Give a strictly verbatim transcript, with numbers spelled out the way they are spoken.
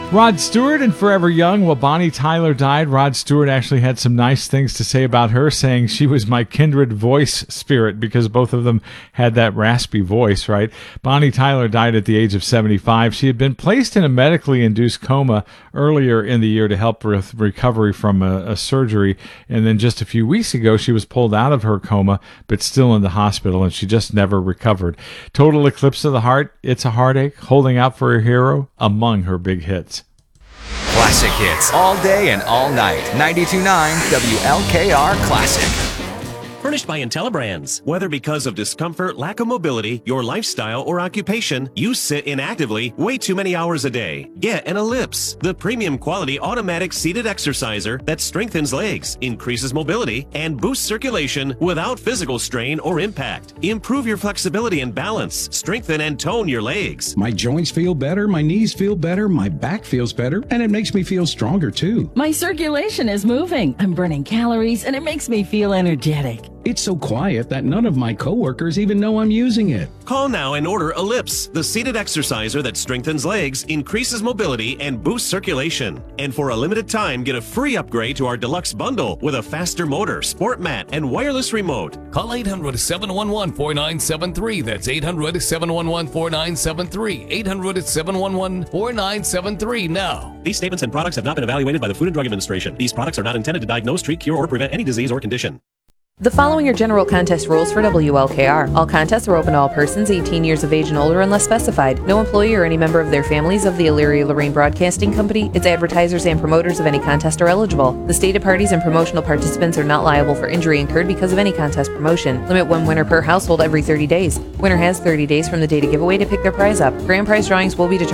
Rod Stewart and Forever Young. Well, Bonnie Tyler died. Rod Stewart actually had some nice things to say about her, saying she was my kindred voice spirit, because both of them had that raspy voice, right? Bonnie Tyler died at the age of seventy-five. She had been placed in a medically induced coma earlier in the year to help with recovery from a, a surgery. And then just a few weeks ago, she was pulled out of her coma, but still in the hospital, and she just never recovered. Total Eclipse of the Heart, It's a Heartache, Holding Out for a Hero, among her big hits. Classic hits all day and all night. ninety-two point nine W L K R Classic. Furnished by IntelliBrands. Whether because of discomfort, lack of mobility, your lifestyle, or occupation, you sit inactively way too many hours a day. Get an Ellipse, the premium quality automatic seated exerciser that strengthens legs, increases mobility, and boosts circulation without physical strain or impact. Improve your flexibility and balance. Strengthen and tone your legs. My joints feel better, my knees feel better, my back feels better, and it makes me feel stronger too. My circulation is moving. I'm burning calories, and it makes me feel energetic. It's so quiet that none of my coworkers even know I'm using it. Call now and order Ellipse, the seated exerciser that strengthens legs, increases mobility, and boosts circulation. And for a limited time, get a free upgrade to our deluxe bundle with a faster motor, sport mat, and wireless remote. Call eight hundred, seven one one, four nine seven three. That's eight hundred, seven one one, four nine seven three. eight hundred, seven one one, four nine seven three now. These statements and products have not been evaluated by the Food and Drug Administration. These products are not intended to diagnose, treat, cure, or prevent any disease or condition. The following are general contest rules for W L K R. All contests are open to all persons eighteen years of age and older unless specified. No employee or any member of their families of the Elyria Lorraine Broadcasting Company, its advertisers, and promoters of any contest are eligible. The stated parties and promotional participants are not liable for injury incurred because of any contest promotion. Limit one winner per household every thirty days. Winner has thirty days from the date of giveaway to pick their prize up. Grand prize drawings will be determined